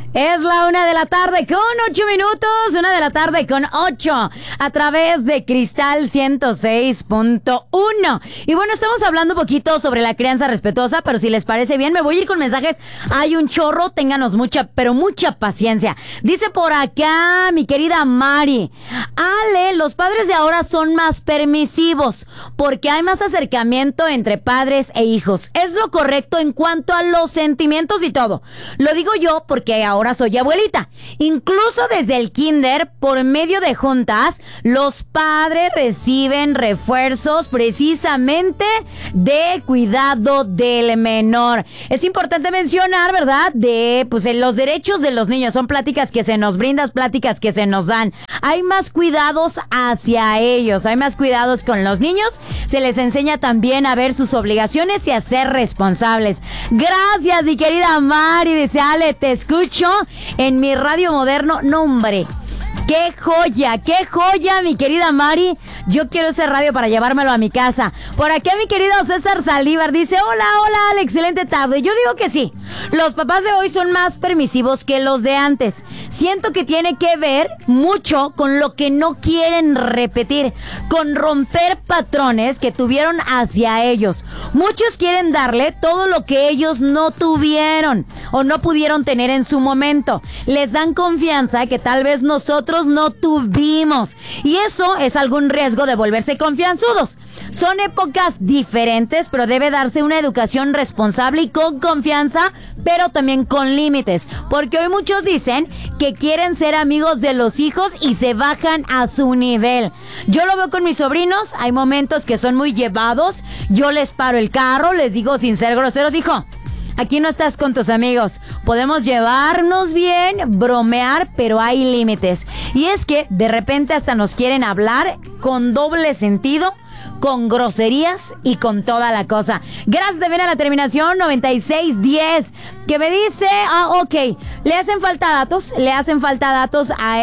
Es la 1:08 p.m, 1:08 p.m, a través de Cristal 106.1. Y bueno, estamos hablando un poquito sobre la crianza respetuosa, pero si les parece bien, me voy a ir con mensajes. Hay un chorro, ténganos mucha paciencia. Dice por acá mi querida Mari: Ale, los padres de ahora son más permisivos porque hay más acercamiento entre padres e hijos. Es lo correcto en cuanto a los sentimientos y todo. Lo digo yo porque ahora soy abuelita. Incluso desde el kinder, por medio de juntas, los padres reciben refuerzos precisamente de cuidado del menor. Es importante mencionar, ¿verdad?, de los derechos de los niños. Son pláticas que se nos brindan, pláticas que se nos dan. Hay más cuidados hacia ellos, hay más cuidados con los niños. Se les enseña también a ver sus obligaciones y a ser responsables. Gracias, mi querida Mari. Dice: Ale, te escucho en mi radio moderno. No, hombre, qué joya, mi querida Mari. Yo quiero ese radio para llevármelo a mi casa. Por aquí mi querido César Salívar dice: hola, Ale, excelente tarde. Yo digo que sí, los papás de hoy son más permisivos que los de antes. Siento que tiene que ver mucho con lo que no quieren repetir, con romper patrones que tuvieron hacia ellos. Muchos quieren darle todo lo que ellos no tuvieron o no pudieron tener en su momento. Les dan confianza que tal vez nosotros no tuvimos, y eso es algún riesgo de volverse confianzudos. Son épocas diferentes, pero debe darse una educación responsable y con confianza, pero también con límites, porque hoy muchos dicen que quieren ser amigos de los hijos y se bajan a su nivel. Yo lo veo con mis sobrinos. Hay momentos que son muy llevados. Yo les paro el carro, les digo sin ser groseros: hijo, aquí no estás con tus amigos. Podemos llevarnos bien, bromear, pero hay límites. Y es que de repente hasta nos quieren hablar con doble sentido, con groserías y con toda la cosa. Gracias también a la terminación 9610, que me dice: ok, le hacen falta datos a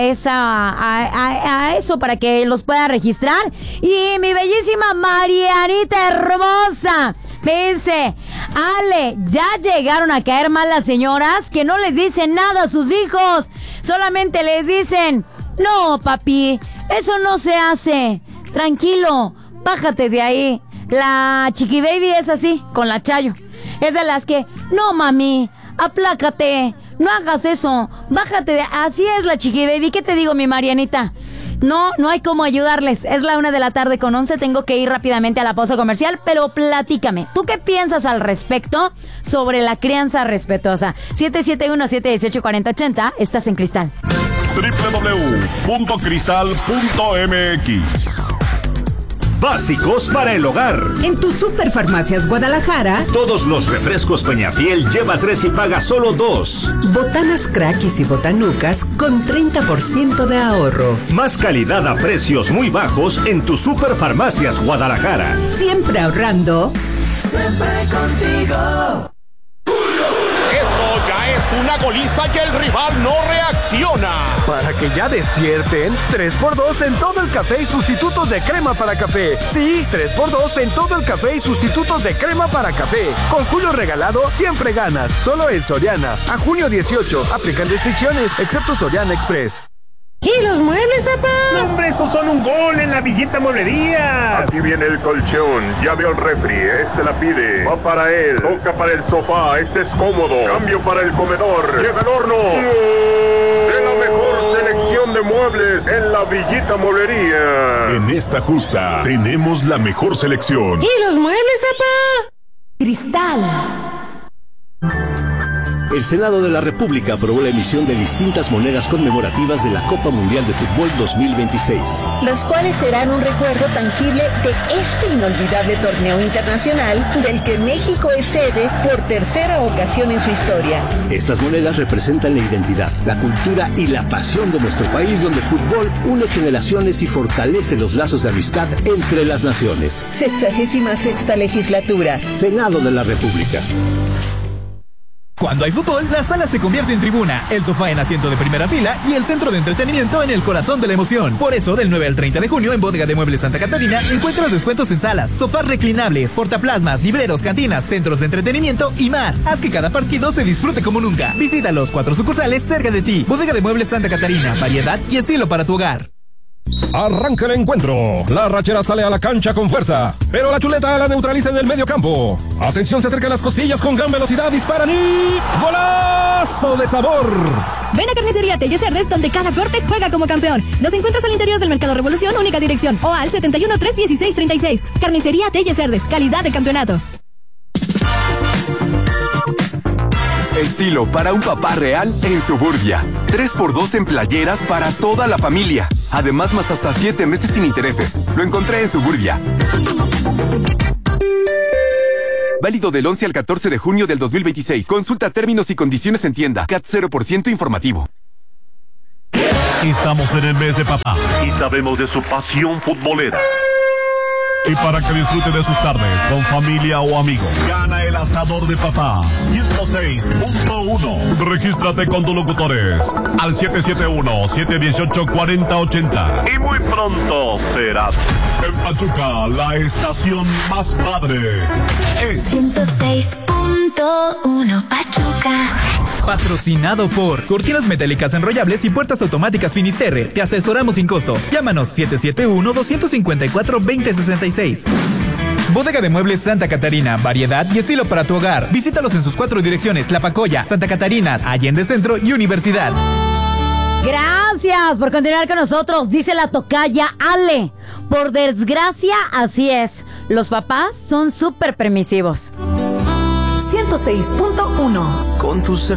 eso para que los pueda registrar. Y mi bellísima Marianita hermosa me dice: Ale, ya llegaron a caer mal las señoras que no les dicen nada a sus hijos. Solamente les dicen: no, papi, eso no se hace. Tranquilo, bájate de ahí. La Chiqui Baby es así, con la Chayo. Es de las que: no, mami, aplácate, no hagas eso, bájate de... Así es la Chiqui Baby. ¿Qué te digo, mi Marianita? No hay cómo ayudarles. Es la 1:11 p.m. Tengo que ir rápidamente a la pausa comercial, pero platícame, ¿tú qué piensas al respecto sobre la crianza respetuosa? 771-718-4080. Estás en Cristal. www.cristal.mx. Básicos para el hogar. En tu Superfarmacias Guadalajara, todos los refrescos Peñafiel lleva 3 y paga solo 2. Botanas Crackis y Botanucas con 30% de ahorro. Más calidad a precios muy bajos en tu Superfarmacias Guadalajara. Siempre ahorrando, siempre contigo. Esto ya es una goliza y el rival no reacciona. Para que ya despierten, 3x2 en todo el café y sustitutos de crema para café. Sí, 3x2 en todo el café y sustitutos de crema para café. Con Julio regalado, siempre ganas. Solo en Soriana. A junio 18. Aplican restricciones, excepto Soriana Express. ¿Y los muebles, papá? No, hombre, estos son un gol en la Villita Mueblería. Aquí viene el colchón, ya veo el refri, este la pide. Va para él, toca para el sofá, este es cómodo. Cambio para el comedor, llega el horno. De la mejor selección de muebles en la Villita Mueblería. En esta justa tenemos la mejor selección. ¿Y los muebles, papá? Cristal. El Senado de la República aprobó la emisión de distintas monedas conmemorativas de la Copa Mundial de Fútbol 2026. Las cuales serán un recuerdo tangible de este inolvidable torneo internacional del que México es sede por tercera ocasión en su historia. Estas monedas representan la identidad, la cultura y la pasión de nuestro país, donde el fútbol une generaciones y fortalece los lazos de amistad entre las naciones. 66ª legislatura. Senado de la República. Cuando hay fútbol, la sala se convierte en tribuna, el sofá en asiento de primera fila y el centro de entretenimiento en el corazón de la emoción. Por eso, del 9 al 30 de junio en Bodega de Muebles Santa Catarina, encuentras descuentos en salas, sofás reclinables, portaplasmas, libreros, cantinas, centros de entretenimiento y más. Haz que cada partido se disfrute como nunca. Visita los 4 sucursales cerca de ti. Bodega de Muebles Santa Catarina, variedad y estilo para tu hogar. Arranca el encuentro. La rachera sale a la cancha con fuerza, pero la chuleta la neutraliza en el medio campo. Atención, se acercan las costillas con gran velocidad, disparan y... ¡golazo de sabor! Ven a Carnicería Telles Cerdes, donde cada corte juega como campeón. Nos encuentras al interior del Mercado Revolución, única dirección, o al 71 316 36. Carnicería Telles Cerdes, calidad de campeonato. Estilo para un papá real en Suburbia. 3x2 en playeras para toda la familia. Además, más hasta 7 meses sin intereses. Lo encontré en Suburbia. Válido del 11 al 14 de junio del 2026. Consulta términos y condiciones en tienda. CAT 0% informativo. Estamos en el mes de papá y sabemos de su pasión futbolera. Y para que disfrute de sus tardes con familia o amigos, gana el asador de papá 106.1. Regístrate con tus locutores al 771-718-4080. Y muy pronto serás en Pachuca, la estación más padre. Es 106.1 Pachuca. Patrocinado por Cortinas Metálicas Enrollables y Puertas Automáticas Finisterre. Te asesoramos sin costo. Llámanos 771-254-2066. Bodega de Muebles Santa Catarina, variedad y estilo para tu hogar. Visítalos en sus 4 direcciones: Tlapacoya, Santa Catarina, Allende Centro y Universidad. Gracias por continuar con nosotros, dice la tocaya Ale. Por desgracia, así es. Los papás son súper permisivos. 106.1. Con tus